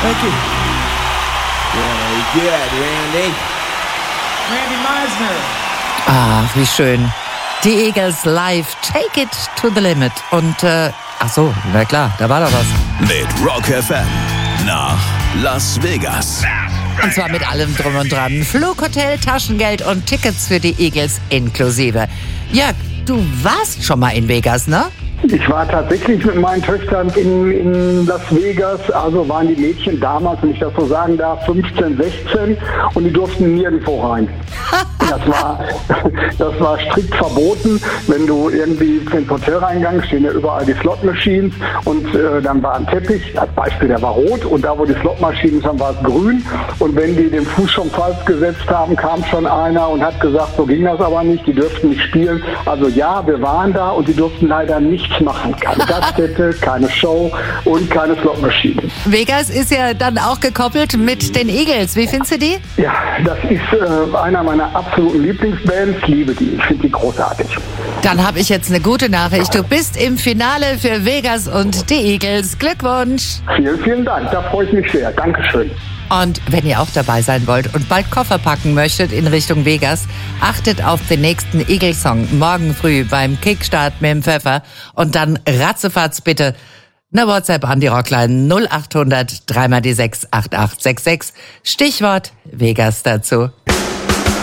Thank you. Very good, Randy. Randy Meisner. Ach, wie schön. Die Eagles live, Take It to the Limit. Und, ach so, na klar, da war doch was. Mit Rock FM nach Las Vegas. Und zwar mit allem drum und dran. Flug, Hotel, Taschengeld und Tickets für die Eagles inklusive. Jörg, du warst schon mal in Vegas, ne? Ich war tatsächlich mit meinen Töchtern in Las Vegas, also waren die Mädchen damals, wenn ich das so sagen darf, 15, 16 und die durften nirgendwo rein. Das war strikt verboten. Wenn du irgendwie ins Hotel reingangst, stehen ja überall die Slot-Machines und dann war ein Teppich, als Beispiel, der war rot und da, wo die Slot-Maschinen sind, war es grün und wenn die den Fuß schon falsch gesetzt haben, kam schon einer und hat gesagt, so ging das aber nicht, die dürften nicht spielen. Also ja, wir waren da und die durften leider nichts machen. Keine Gaststätte, keine Show und keine Slot-Maschinen. Vegas ist ja dann auch gekoppelt mit den Eagles. Wie findest du die? Ja, das ist einer meiner absoluten Lieblingsbands. Ich liebe die. Ich finde die großartig. Dann habe ich jetzt eine gute Nachricht. Du bist im Finale für Vegas und die Eagles. Glückwunsch! Vielen, vielen Dank. Da freue ich mich sehr. Dankeschön. Und wenn ihr auch dabei sein wollt und bald Koffer packen möchtet in Richtung Vegas, achtet auf den nächsten Eagles-Song morgen früh beim Kickstart mit dem Pfeffer und dann ratzefatz bitte eine WhatsApp an die Rockline 0800 3x6 8866. Stichwort Vegas dazu.